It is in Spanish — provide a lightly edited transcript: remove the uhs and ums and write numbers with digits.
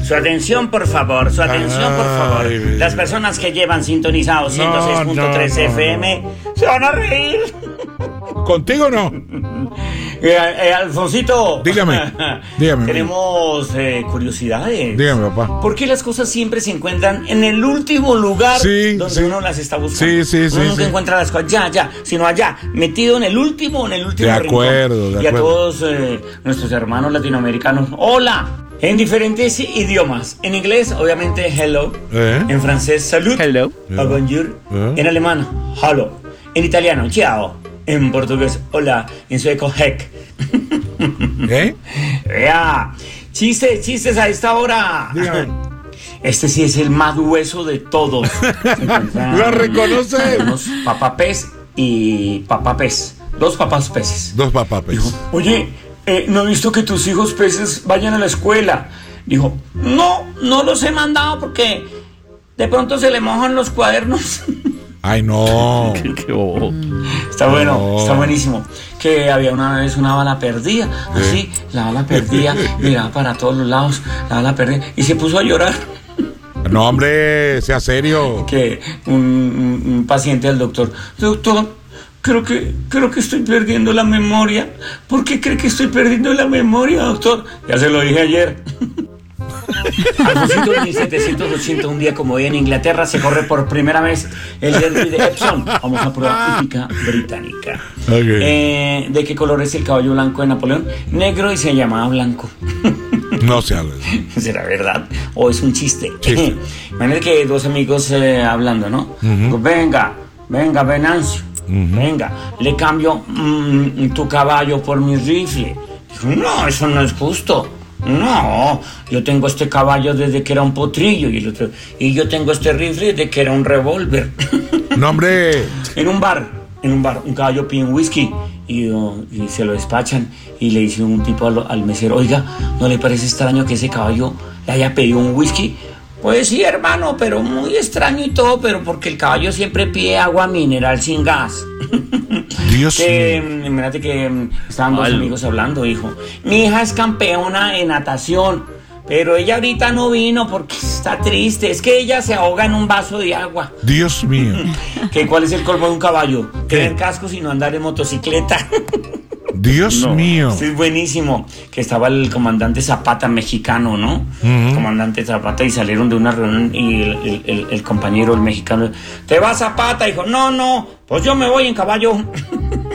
Su atención, por favor, su atención, por favor. Las personas que llevan sintonizados 106.3 FM se van a reír. ¿Contigo no? Alfonsito. Dígame. Tenemos curiosidades. Dígame, papá. ¿Por qué las cosas siempre se encuentran en el último lugar donde uno las está buscando? Uno nunca encuentra las cosas ya, sino allá, metido en el último De acuerdo, rincón. Y a todos nuestros hermanos latinoamericanos, hola. En diferentes idiomas. En inglés, obviamente, hello. En francés, salud. Hello. Bonjour. En alemán, hallo. En italiano, ciao. En portugués, hola. En sueco, heck. Vea, chistes a esta hora. Dígame. Este sí es el más hueso de todos. ¿Lo reconoce? Unos papapés y papapés. Dos papás peces. Dos papapés. Dijo, oye, no he visto que tus hijos peces vayan a la escuela. Dijo, no los he mandado porque de pronto se le mojan los cuadernos. Ay, no. Qué bobo. Está bueno, está buenísimo. Que había una vez una bala perdida. Así, la bala perdida, miraba para todos los lados, la bala perdida, y se puso a llorar. No, hombre, sea serio. Que un paciente del doctor, creo que estoy perdiendo la memoria. ¿Por qué cree que estoy perdiendo la memoria, doctor? Ya se lo dije ayer. Alfonsito, en 1780, un día como hoy en Inglaterra, se corre por primera vez el derby de Epsom. Vamos a prueba típica británica. ¿De qué color es el caballo blanco de Napoleón? Negro, y se llamaba Blanco. No se habla. ¿Será verdad? ¿O es un chiste? Imagínate que dos amigos hablando, ¿no? Digo, venga, Venancio. Venga, le cambio tu caballo por mi rifle. Dijo, no, eso no es justo. No, yo tengo este caballo desde que era un potrillo y el otro, y yo tengo este rifle desde que era un revólver. No, hombre. En un bar, un caballo pide un whisky y se lo despachan y le dice un tipo al mesero, oiga, ¿no le parece extraño que ese caballo le haya pedido un whisky? Pues sí, hermano, pero muy extraño y todo, pero porque el caballo siempre pide agua mineral sin gas. Dios mío. Imagínate que estaban dos amigos hablando, dijo, mi hija es campeona en natación, pero ella ahorita no vino porque está triste, es que ella se ahoga en un vaso de agua. Dios mío. ¿Cuál es el colmo de un caballo? Tener cascos y no andar en motocicleta. Dios mío. Sí, es buenísimo. Que estaba el comandante Zapata mexicano, ¿no? Comandante Zapata, y salieron de una reunión y el compañero, el mexicano, ¿te vas, Zapata? Dijo, no, pues yo me voy en caballo.